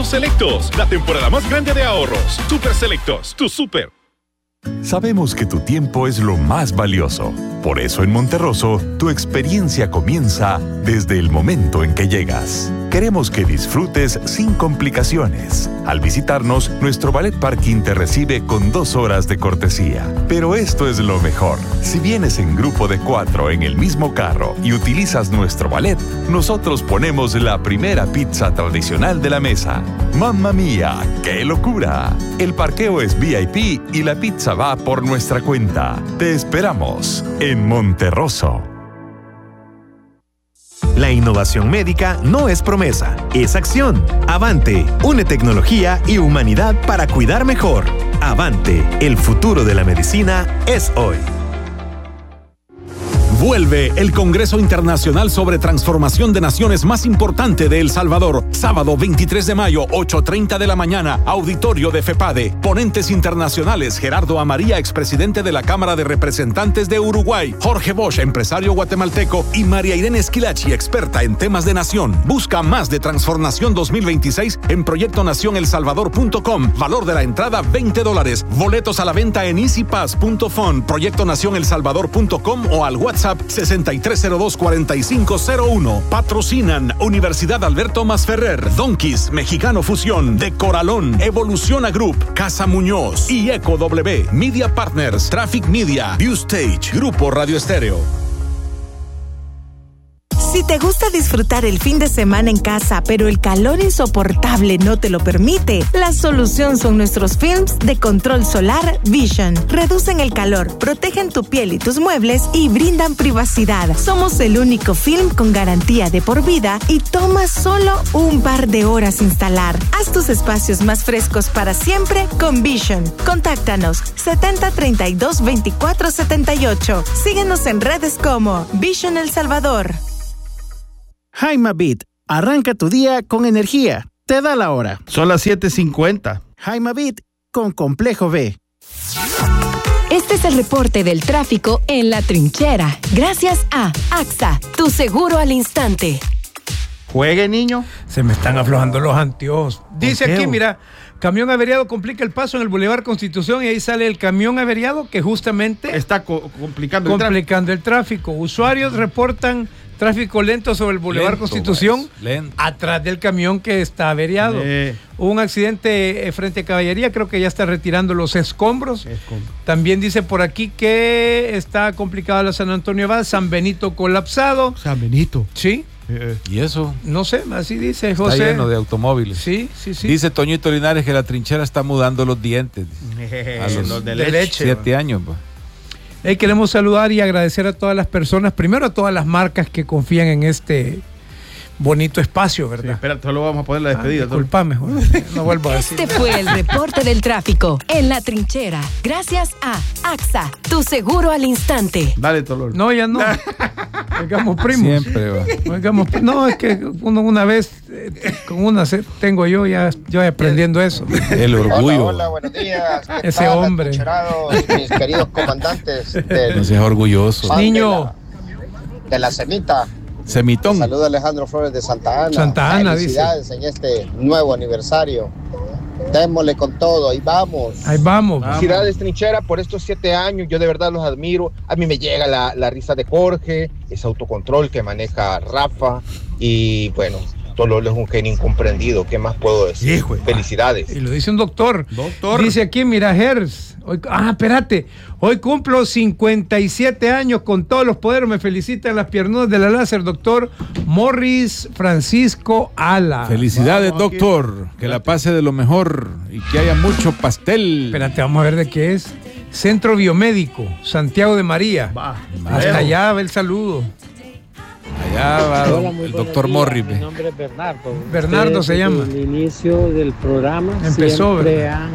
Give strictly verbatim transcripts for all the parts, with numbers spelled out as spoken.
Selectos, la temporada más grande de ahorros. Super Selectos, tu super. Sabemos que tu tiempo es lo más valioso. Por eso en Monterroso, tu experiencia comienza desde el momento en que llegas. Queremos que disfrutes sin complicaciones. Al visitarnos, nuestro Ballet Parking te recibe con dos horas de cortesía. Pero esto es lo mejor. Si vienes en grupo de cuatro en el mismo carro y utilizas nuestro ballet, nosotros ponemos la primera pizza tradicional de la mesa. ¡Mamma mía! ¡Qué locura! El parqueo es V I P y la pizza va por nuestra cuenta. Te esperamos en Monterroso. La innovación médica no es promesa, es acción. Avante, une tecnología y humanidad para cuidar mejor. Avante, el futuro de la medicina es hoy. Vuelve el Congreso Internacional sobre Transformación de Naciones más importante de El Salvador. Sábado veintitrés de mayo, ocho treinta de la mañana, auditorio de FEPADE. Ponentes internacionales: Gerardo Amaría, expresidente de la Cámara de Representantes de Uruguay; Jorge Bosch, empresario guatemalteco; y María Irene Esquilachi, experta en temas de nación. Busca más de Transformación dos mil veintiséis en proyecto nación el salvador punto com. Valor de la entrada veinte dólares. Boletos a la venta en easy pass punto fun, proyecto nación el salvador punto com o al WhatsApp sesenta y tres cero dos, cuarenta y cinco cero uno. Patrocinan Universidad Alberto Masferrer, Donkeys, Mexicano Fusión, De Coralón, Evoluciona Group, Casa Muñoz y Eco W, Media Partners, Traffic Media, View Stage, Grupo Radio Estéreo. Si te gusta disfrutar el fin de semana en casa, pero el calor insoportable no te lo permite, la solución son nuestros films de control solar Vision. Reducen el calor, protegen tu piel y tus muebles y brindan privacidad. Somos el único film con garantía de por vida y toma solo un par de horas instalar. Haz tus espacios más frescos para siempre con Vision. Contáctanos setenta treinta y dos veinticuatro setenta y ocho. Síguenos en redes como Vision El Salvador. Jaimabit, arranca tu día con energía. Te da la hora. Son las siete cincuenta. Jaimabit con Complejo B. Este es el reporte del tráfico en La Trinchera. Gracias a AXA, tu seguro al instante. Juegue, niño. Se me están aflojando los anteojos. Dice aquí, mira, camión averiado complica el paso en el Boulevard Constitución y ahí sale el camión averiado que justamente está co- complicando, complicando el tráfico. el tráfico. Usuarios reportan tráfico lento sobre el Boulevard lento, Constitución, pues, atrás del camión que está averiado. Eh. Hubo un accidente eh, frente a Caballería, creo que ya está retirando los escombros. Escombro. También dice por aquí que está complicada la San Antonio Abad, San Benito colapsado. San Benito. Sí. Eh. ¿Y eso? No sé, así dice está José. Está lleno de automóviles. Sí, sí, sí. Dice Toñito Linares que La Trinchera está mudando los dientes. Eh, a los, los de, de leche. Siete años, pues. Hey, queremos saludar y agradecer a todas las personas, primero a todas las marcas que confían en este bonito espacio, ¿verdad? Sí, espera, solo vamos a poner la despedida. Ah, disculpame, no vuelvo a decir. Este fue el reporte del tráfico en La Trinchera. Gracias a AXA, tu seguro al instante. Dale, Tolor. No, ya no. Oigamos primos. Siempre va. Oigamos, no, es que uno una vez, eh, con una tengo yo, ya yo aprendiendo eso. El orgullo. Hola, hola, buenos días. Ese hombre. Mis queridos comandantes del... No seas orgulloso. Niño. De la, de la semita. Semitón. Saludos a Alejandro Flores de Santa Ana. Santa Ana, felicidades dice. En este nuevo aniversario. Démosle con todo, ahí vamos. Ahí vamos. Felicidades, Trinchera, por estos siete años. Yo de verdad los admiro. A mí me llega la, la risa de Jorge, ese autocontrol que maneja Rafa. Y bueno, Tololo es un genio incomprendido. ¿Qué más puedo decir? Hijo, felicidades. Y lo dice un doctor. Doctor. Dice aquí, mira, Gers. Hoy, ah, espérate. Hoy cumplo cincuenta y siete años con todos los poderes. Me felicitan las piernudas de la láser, doctor Morris Francisco Ala. Felicidades, vamos, doctor. Que la pase de lo mejor y que haya mucho pastel. Espérate, vamos a ver de qué es. Centro Biomédico, Santiago de María. Va, hasta allá va el saludo. Allá va Hola, el doctor Morris. Mi nombre es Bernardo. Bernardo se llama. Desde el inicio del programa empezó, siempre han,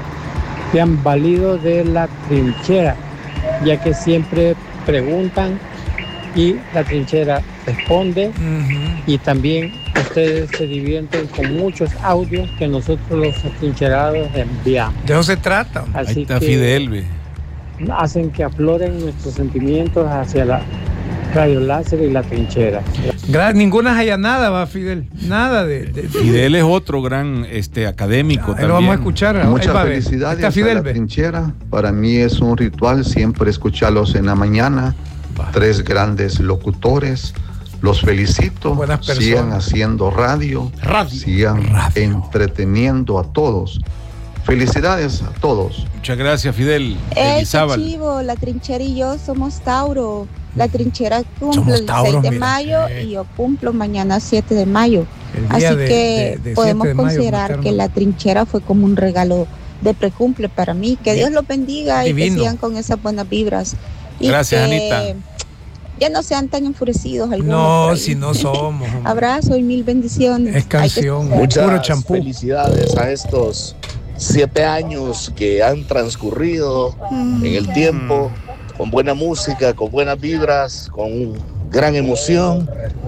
se han valido de La Trinchera, ya que siempre preguntan y La Trinchera responde. Uh-huh. Y también ustedes se divierten con muchos audios que nosotros los atrincherados enviamos. De eso se trata. Así Ahí está que Fidel. hacen que afloren nuestros sentimientos hacia la Radio Láser y La Trinchera. Gra- ninguna allanada va, Fidel. Nada de. de, de Fidel es otro gran este, académico. Ahí también. lo vamos a escuchar. Muchas Ahí va, felicidades Está Fidel, a la ve. trinchera. Para mí es un ritual siempre escucharlos en la mañana. Va. Tres grandes locutores. Los felicito. Sigan haciendo radio. radio. Sigan radio. entreteniendo a todos. Felicidades a todos. Muchas gracias, Fidel. ¡Ey, qué chivo! La trinchera y yo somos Tauro. La trinchera cumple el Tauro, seis de mira. mayo y yo cumplo mañana siete de mayo. día Así de- que de- de podemos siete de mayo, considerar materno. que la trinchera fue como un regalo de precumple para mí. Que Dios los bendiga y que Divino. sigan con esas buenas vibras. Y Gracias, que Anita. ya no sean tan enfurecidos algunos. No, por ahí. si no somos. hombre. Abrazo y mil bendiciones. Es canción. Hay que- Muchas Puro champú. felicidades a estos siete años que han transcurrido en el tiempo, con buena música, con buenas vibras, con gran emoción.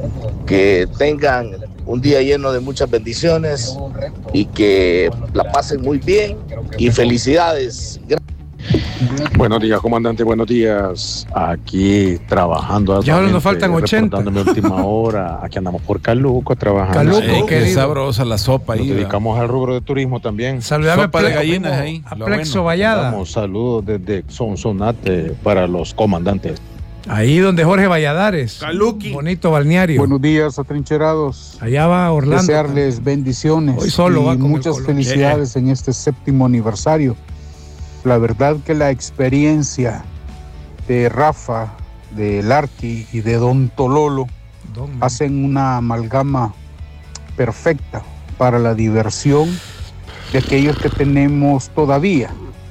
Que tengan un día lleno de muchas bendiciones y que la pasen muy bien. Y felicidades. Buenos días, comandante, buenos días. Aquí trabajando. Ya ahora nos faltan ochenta. Reportándome última hora. Aquí andamos por Caluco trabajando. Caluco, Ey, qué querido. sabrosa la sopa Nos ahí. dedicamos al rubro de turismo también. Saludame Sopa a de Ple- gallinas ahí. a lo Plexo bueno. Vallada. Damos saludos desde Sonsonate para los comandantes. Ahí donde Jorge Valladares. Caluqui. Bonito balneario. Buenos días, atrincherados. Allá va Orlando. Desearles bendiciones Hoy solo y va con el muchas Colón. felicidades en este séptimo aniversario. La verdad que la experiencia de Rafa, de Larky y de Don Tololo Don- hacen una amalgama perfecta para la diversión de aquellos que tenemos todavía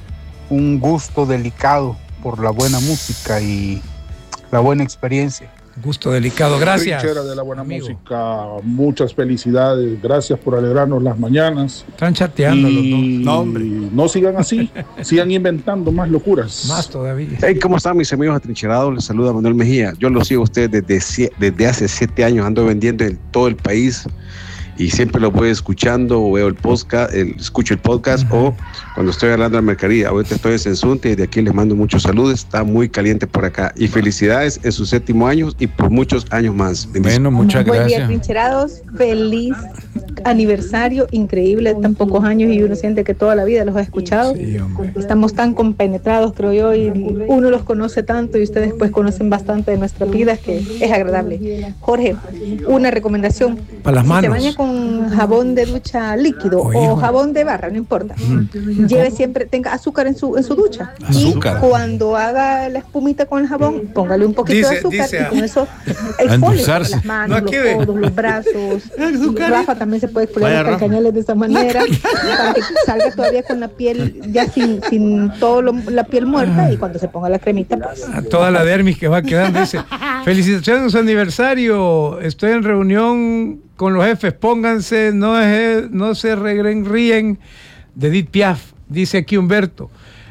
un gusto delicado por la buena música y la buena experiencia. Gusto delicado. Gracias. Trinchera de la buena amigo. música, muchas felicidades, gracias por alegrarnos las mañanas. Están chateando los dos. Y No, hombre. no sigan así, sigan inventando más locuras. Más todavía. Hey, ¿cómo están mis amigos atrincherados? Les saluda Manuel Mejía. Yo lo sigo a ustedes desde, cie- desde hace siete años, ando vendiendo en todo el país y siempre lo voy escuchando, o veo el podcast, el, escucho el podcast uh-huh. o cuando estoy hablando de la mercadería. Ahorita estoy en Sensunte y de aquí les mando muchos saludos. Está muy caliente por acá. Y felicidades en su séptimo año y por muchos años más. Bueno, muchas Buen día, gracias. trincherados. Feliz aniversario, increíble, tan pocos años y uno siente que toda la vida los ha escuchado. Sí, hombre. Estamos tan compenetrados, creo yo, y uno los conoce tanto y ustedes pues conocen bastante de nuestras vidas que es agradable. Jorge, una recomendación. Para las Si se manos. baña con jabón de ducha líquido Oye, o hijo. jabón de barra, no importa. Lleve siempre, tenga azúcar en su, en su ducha. Azúcar. Y cuando haga la espumita con el jabón, póngale un poquito Dice- de azúcar dice y con a- eso a exfole endulzarse. las manos, No, los aquí ve. codos, los brazos. Y Rafa también se puede exfoliar Vaya, los Rafa. calcañales de esa manera para que salga todavía con la piel ya sin, sin todo lo- la piel muerta y cuando se ponga la cremita pues. A toda la dermis que va quedando. Dice, felicitaciones a su aniversario. Estoy en reunión con los jefes. Pónganse, no, es, no se regren, ríen. De Edith Piaf, dice aquí Humberto.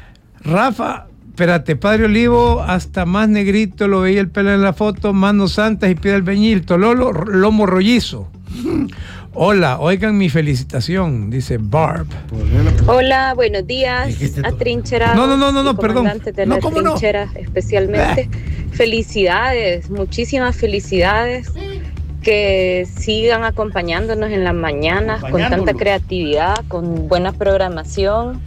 Rafa, espérate, Padre Olivo, hasta más negrito, lo veía el pelo en la foto, manos santas y pie del beñil. Tololo, lomo rollizo. Hola, oigan mi felicitación, dice Barb. Hola, buenos días, atrincherados. No, no, no, no, no, y perdón. comandantes de No, la ¿cómo no? trinchera, especialmente. Felicidades, muchísimas felicidades. Que sigan acompañándonos en las mañanas con tanta creatividad, con buena programación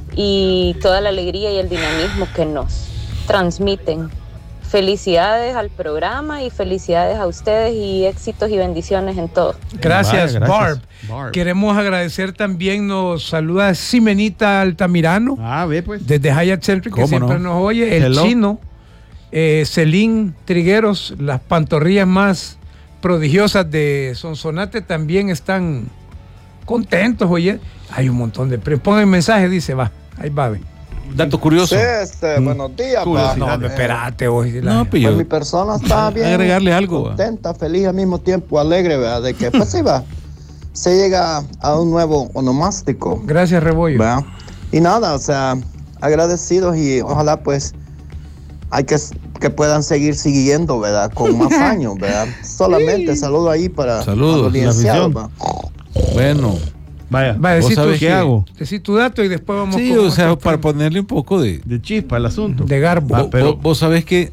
y toda la alegría y el dinamismo que nos transmiten. Felicidades al programa y felicidades a ustedes y éxitos y bendiciones en todo. Gracias, Vale, gracias, Barb. Barb. Queremos agradecer también, nos saluda Simenita Altamirano. Ah, ve pues. Desde Hyatt Centric, que ¿Cómo siempre no? nos oye. El Hello. chino, eh, Celín Trigueros, las pantorrillas más prodigiosas de Sonsonate también están contentos, oye. Hay un montón de premios. Pongan mensaje, dice, va, ahí va, ve. Dato curioso. Sí, este, buenos días, pa. No, hombre, espérate, oye. la- No, pero Pues yo- mi persona está bien. agregarle algo. Contenta, feliz al mismo tiempo, alegre, ¿verdad? De que, pues sí, va. Se llega a un nuevo onomástico. Gracias, Rebollo. ¿Verdad? Y nada, o sea, agradecidos y ojalá, pues, hay que, que puedan seguir siguiendo, ¿verdad? Con más años, ¿verdad? Solamente saludo ahí para, Saludos, para los licenciados, la ¿va? Bueno, Vaya, Va a decir ¿vos tú sabés qué qué? hago. Decir tu dato y después vamos sí, con o sea, otro para tema. ponerle un poco de, de chispa el asunto. de garbo. Ah, pero vos, vos sabés que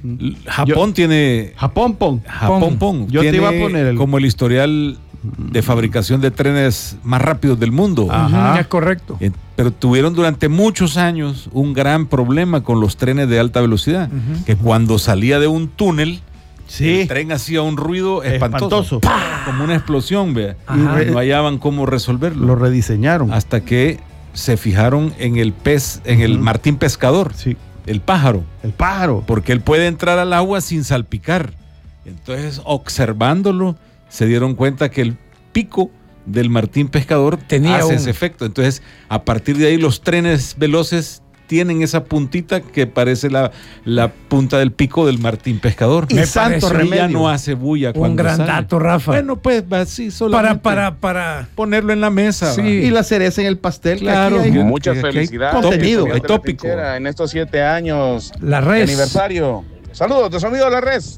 Japón yo, tiene... Japón Pon. Japón Pon. Yo tiene te iba a poner el... como el historial de fabricación de trenes más rápidos del mundo. Ajá, es correcto. Eh, pero tuvieron durante muchos años un gran problema con los trenes de alta velocidad, uh-huh. que cuando salía de un túnel, sí. el tren hacía un ruido espantoso, espantoso. como una explosión, vea. Y no hallaban cómo resolverlo. Lo rediseñaron. Hasta que se fijaron en el pez, en uh-huh. el martín pescador, sí. el pájaro. El pájaro. Porque él puede entrar al agua sin salpicar. Entonces, observándolo, se dieron cuenta que el pico del martín pescador tenía hace un... ese efecto. Entonces, a partir de ahí, los trenes veloces tienen esa puntita que parece la, la punta del pico del martín pescador. Y santo remedio. Ya no hace bulla cuando un gran sale. dato, Rafa. Bueno, pues así solamente para, para, para ponerlo en la mesa. Sí. Y la cereza en el pastel. Claro. Que hay, muchas que felicidades. Hay contenido, hay tópico. En estos siete años la res. de aniversario. Saludos de su amigo La Res.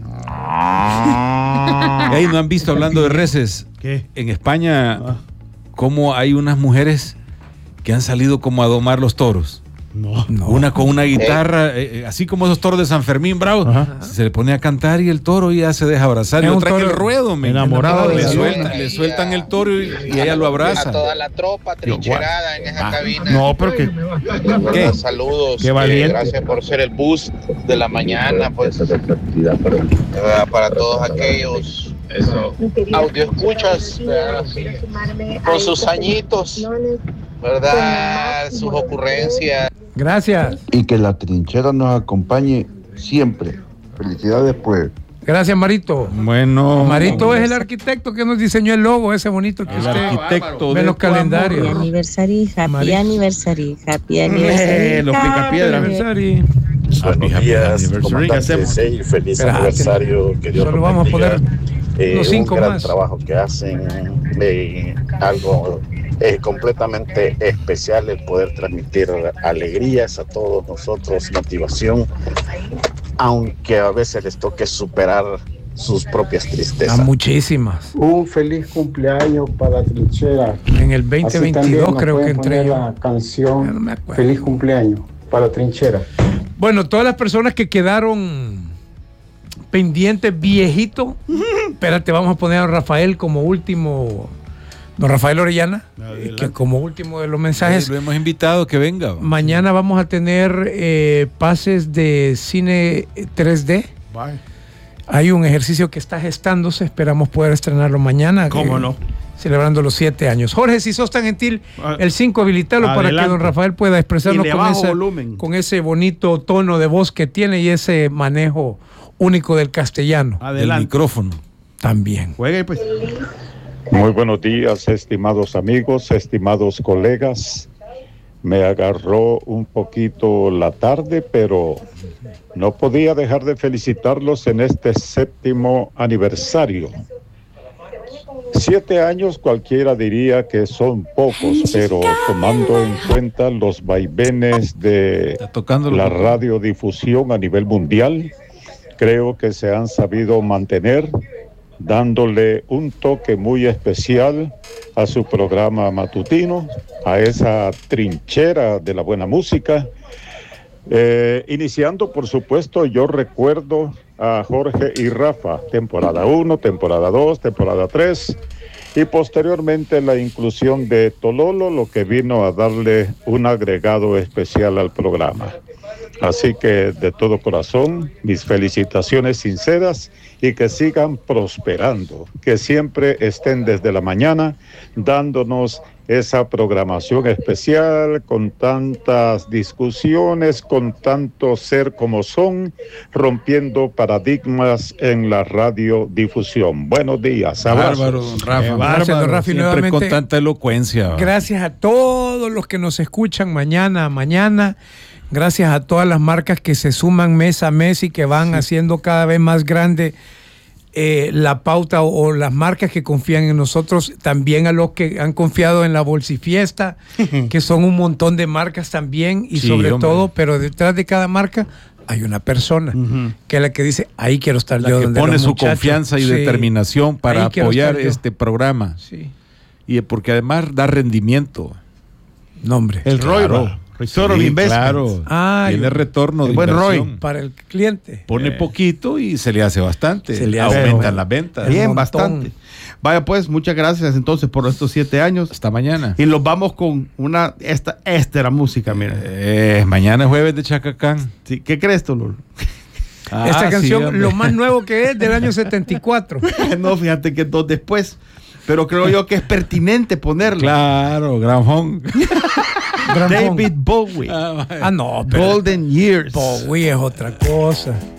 Ahí no han visto, hablando de reses. ¿Qué? En España, ah. cómo hay unas mujeres que han salido como a domar los toros. No, no. Una con una guitarra, eh. Eh, así como esos toros de San Fermín, bravo. Ajá. Se le pone a cantar y el toro ya se deja abrazar. Y otra que el ruedo, me enamorado le, de suelta, le sueltan el toro y, y ella lo abraza. A toda la tropa trincherada en esa ah. cabina. No, pero que... ¿Qué? Saludos. Qué valiente. Eh, gracias por ser el boost de la mañana, pues. Eh, para todos aquellos Eso. audio escuchas, ¿verdad? Con sus añitos, ¿verdad? Sus ocurrencias. Gracias. Y que la trinchera nos acompañe siempre. Felicidades, pues. Gracias, Marito. Bueno. Marito es el arquitecto que nos diseñó el logo, ese bonito que el usted arquitecto ve los calendarios. Happy anniversary, happy Marito. anniversary, happy anniversary. Eh, los picapiedras. Buenos días, comandante Sey, feliz Gracias. aniversario. Que Dios Solo los vamos bendiga. a poner eh, los cinco un gran más. trabajo que hacen, eh, algo eh, completamente especial, el poder transmitir alegrías a todos nosotros, motivación, aunque a veces les toque superar sus propias tristezas. A muchísimas. Un feliz cumpleaños para Trinchera. En el veinte veintidós creo que entré yo. La canción no me acuerdo. Feliz cumpleaños para Trinchera. Bueno, todas las personas que quedaron pendientes, viejito, espérate, vamos a poner a Rafael como último, don Rafael Orellana, que como último de los mensajes. Sí, lo hemos invitado que venga. Mañana vamos a tener eh, pases de cine tres D. Bye. Hay un ejercicio que está gestándose, esperamos poder estrenarlo mañana. ¿Cómo eh, no? Celebrando los siete años. Jorge, si sos tan gentil, el cinco habilitalo Adelante. para que don Rafael pueda expresarnos con ese, con ese bonito tono de voz que tiene y ese manejo único del castellano. Adelante. El micrófono. También. Juegue, pues. Muy buenos días, estimados amigos, estimados colegas. Me agarró un poquito la tarde, pero no podía dejar de felicitarlos en este séptimo aniversario. Siete años cualquiera diría que son pocos, pero tomando en cuenta los vaivenes de la radiodifusión a nivel mundial, creo que se han sabido mantener, dándole un toque muy especial a su programa matutino, a esa trinchera de la buena música. Eh, iniciando, por supuesto, yo recuerdo a Jorge y Rafa, temporada uno, temporada dos, temporada tres, y posteriormente la inclusión de Tololo, lo que vino a darle un agregado especial al programa. Así que de todo corazón, mis felicitaciones sinceras y que sigan prosperando, que siempre estén desde la mañana dándonos esa programación especial con tantas discusiones, con tanto ser como son, rompiendo paradigmas en la radiodifusión. Buenos días, abrazos. Bárbaro, Rafa. Eh, bárbaro, don Rafa, siempre nuevamente, con tanta elocuencia. Gracias a todos los que nos escuchan mañana a mañana. Gracias a todas las marcas que se suman mes a mes y que van sí. haciendo cada vez más grande eh, la pauta o, o las marcas que confían en nosotros. También a los que han confiado en la Bolsifiesta, que son un montón de marcas también. Y sí, sobre hombre. todo, pero detrás de cada marca hay una persona uh-huh. que es la que dice, ahí quiero estar la yo. Que donde pone su muchachos. confianza y sí. determinación para apoyar este programa. Sí. Y porque además da rendimiento. No, hombre. El claro. Roy. Return of investment. Claro. Ah, tiene retorno de buen inversión. R O I para el cliente. Pone eh. poquito y se le hace bastante. Se le hace aumentan bueno. las ventas. Bien, bastante. Vaya pues, muchas gracias entonces por estos siete años. Hasta mañana. Y los vamos con una, esta, esta era música, mira. Eh, mañana es jueves de Chacacán. Sí, ¿qué crees tú, Lolo? Ah, esta canción, sí, lo más nuevo que es del año setenta y cuatro. No, fíjate que es dos después. Pero creo yo que es pertinente ponerlo. Claro, Gramón. David Bowie. Ah, no, pero Golden Years. Bowie es otra cosa.